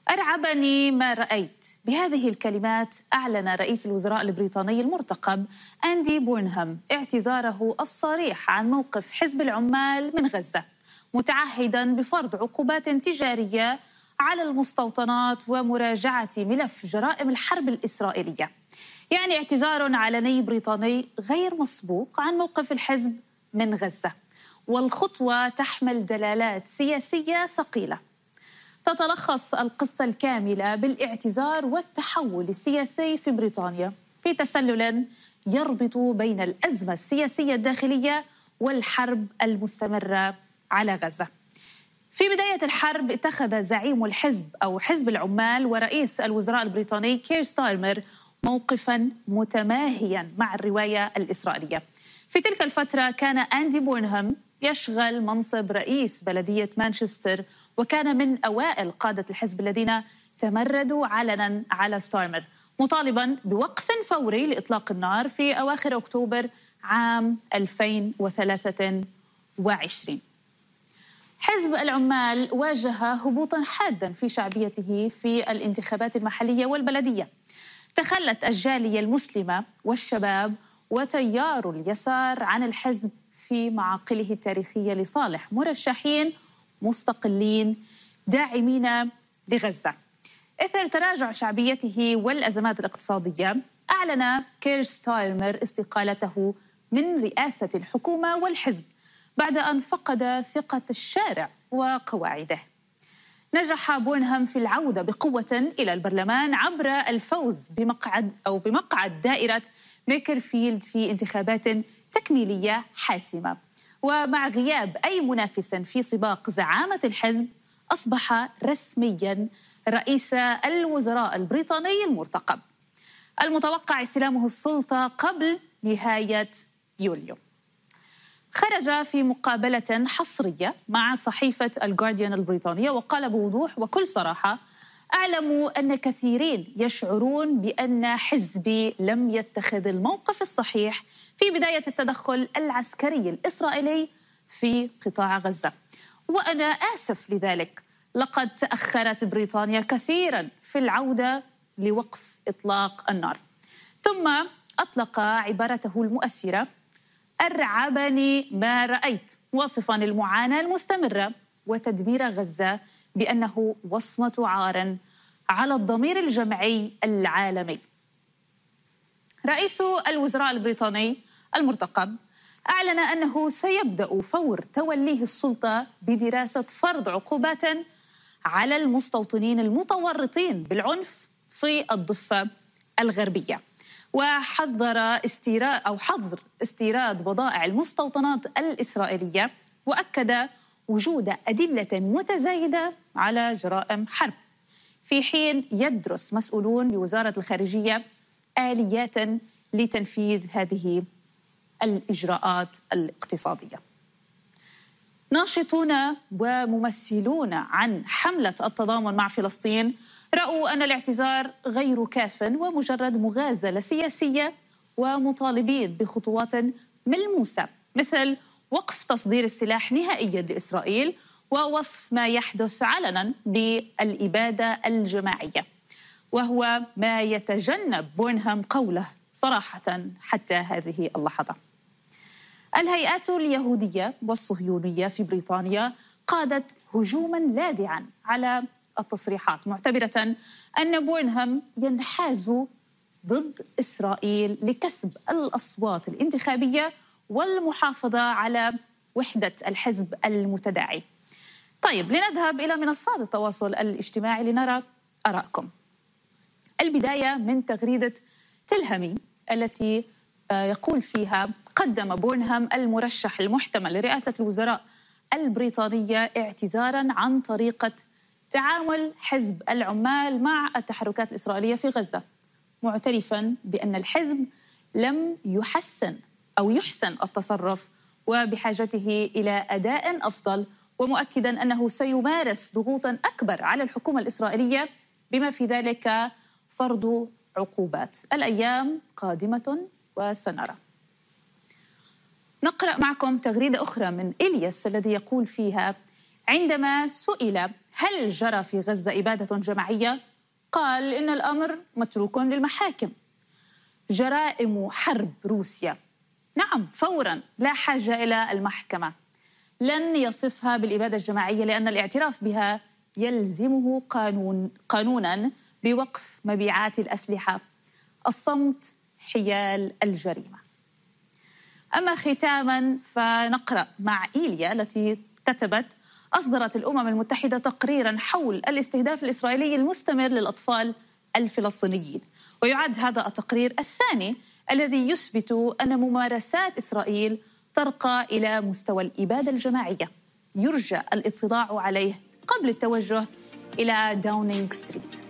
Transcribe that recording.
أرعبني ما رأيت. بهذه الكلمات أعلن رئيس الوزراء البريطاني المرتقب أندي بورنهام اعتذاره الصريح عن موقف حزب العمال من غزة، متعهداً بفرض عقوبات تجارية على المستوطنات ومراجعة ملف جرائم الحرب الإسرائيلية. يعني اعتذار علني بريطاني غير مسبوق عن موقف الحزب من غزة، والخطوة تحمل دلالات سياسية ثقيلة. تتلخص القصة الكاملة بالاعتذار والتحول السياسي في بريطانيا في تسلل يربط بين الأزمة السياسية الداخلية والحرب المستمرة على غزة. في بداية الحرب اتخذ زعيم الحزب أو حزب العمال ورئيس الوزراء البريطاني كير ستارمر موقفاً متماهياً مع الرواية الإسرائيلية. في تلك الفترة كان أندي بورنهام يشغل منصب رئيس بلدية مانشستر، وكان من أوائل قادة الحزب الذين تمردوا علناً على ستارمر، مطالباً بوقف فوري لإطلاق النار في أواخر أكتوبر عام 2023. حزب العمال واجه هبوطاً حاداً في شعبيته في الانتخابات المحلية والبلدية. تخلت الجالية المسلمة والشباب وتيار اليسار عن الحزب في معاقله التاريخية لصالح مرشحين مستقلين داعمين لغزة. إثر تراجع شعبيته والأزمات الاقتصادية، أعلن كير ستارمر استقالته من رئاسة الحكومة والحزب بعد أن فقد ثقة الشارع وقواعده. نجح بورنهام في العودة بقوة إلى البرلمان عبر الفوز بمقعد دائرة ميكرفيلد في انتخابات تكميلية حاسمة. ومع غياب أي منافس في سباق زعامة الحزب، أصبح رسمياً رئيس الوزراء البريطاني المرتقب، المتوقع استلامه السلطة قبل نهاية يوليو. خرج في مقابلة حصرية مع صحيفة الجارديان البريطانية وقال بوضوح وكل صراحة: أعلم أن كثيرين يشعرون بأن حزبي لم يتخذ الموقف الصحيح في بداية التدخل العسكري الإسرائيلي في قطاع غزة، وأنا آسف لذلك. لقد تأخرت بريطانيا كثيراً في العودة لوقف إطلاق النار. ثم أطلق عبارته المؤثرة: أرعبني ما رأيت، واصفاً المعاناة المستمرة وتدمير غزة بأنه وصمة عار على الضمير الجمعي العالمي. رئيس الوزراء البريطاني المرتقب أعلن أنه سيبدأ فور توليه السلطة بدراسة فرض عقوبات على المستوطنين المتورطين بالعنف في الضفة الغربية، وحظر حظر استيراد بضائع المستوطنات الإسرائيلية، وأكد وجود أدلة متزايدة على جرائم حرب، في حين يدرس مسؤولون بوزارة الخارجية آليات لتنفيذ هذه الإجراءات الاقتصادية. ناشطون وممثلون عن حملة التضامن مع فلسطين رأوا أن الاعتذار غير كاف ومجرد مغازلة سياسية، ومطالبين بخطوات ملموسة مثل وقف تصدير السلاح نهائياً لإسرائيل، ووصف ما يحدث علناً بالإبادة الجماعية، وهو ما يتجنب بورنهام قوله صراحة حتى هذه اللحظة. الهيئات اليهودية والصهيونية في بريطانيا قادت هجوماً لاذعاً على التصريحات، معتبرة أن بورنهام ينحاز ضد إسرائيل لكسب الأصوات الانتخابية والمحافظة على وحدة الحزب المتداعي. طيب، لنذهب إلى منصات التواصل الاجتماعي لنرى آراءكم. البداية من تغريدة تلهمي التي يقول فيها: قدم بورنهام المرشح المحتمل لرئاسة الوزراء البريطانية اعتذاراً عن طريقة تعامل حزب العمال مع التحركات الإسرائيلية في غزة، معترفاً بأن الحزب لم يحسن التصرف وبحاجته إلى أداء أفضل، ومؤكداً أنه سيمارس ضغوطاً أكبر على الحكومة الإسرائيلية بما في ذلك فرض عقوبات. الأيام قادمة وسنرى. نقرأ معكم تغريدة أخرى من إلياس الذي يقول فيها: عندما سئل هل جرى في غزة إبادة جماعية قال إن الأمر متروك للمحاكم. جرائم حرب روسيا، نعم فوراً، لا حاجة إلى المحكمة. لن يصفها بالإبادة الجماعية لأن الاعتراف بها يلزمه قانوناً بوقف مبيعات الأسلحة. الصمت حيال الجريمة. أما ختاماً فنقرأ مع إيليا التي كتبت: أصدرت الأمم المتحدة تقريراً حول الاستهداف الإسرائيلي المستمر للأطفال الفلسطينيين، ويعد هذا التقرير الثاني الذي يثبت أن ممارسات إسرائيل ترقى إلى مستوى الإبادة الجماعية يرجى الاطلاع عليه قبل التوجه إلى داونينغ ستريت.